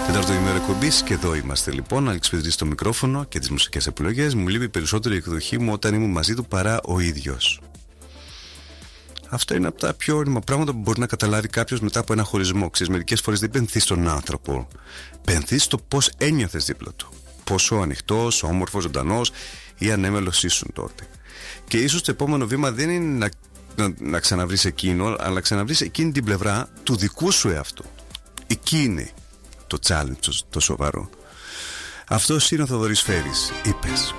Τέταρτο ημέρα εκπομπής και εδώ είμαστε λοιπόν. Άλεξ Πετρής στο μικρόφωνο και τις μουσικές επιλογές. Μου λείπει περισσότερο η εκδοχή μου όταν ήμουν μαζί του παρά ο ίδιος. Αυτό είναι από τα πιο όρημα πράγματα που μπορεί να καταλάβει κάποιος μετά από ένα χωρισμό. Ξέρεις, μερικές φορές δεν πενθείς τον άνθρωπο. Πενθείς το πώς ένιωθες δίπλα του. Πόσο ανοιχτός, όμορφος, ζωντανός ή ανέμελος ήσουν τότε. Και ίσως το επόμενο βήμα δεν είναι να ξαναβρεις εκείνο, αλλά να ξαναβρεις εκείνη την πλευρά του δικού σου εαυτού. Εκεί είναι το challenge, το σοβαρό. Αυτός είναι ο Θοδωρής Φέρης. Είπες.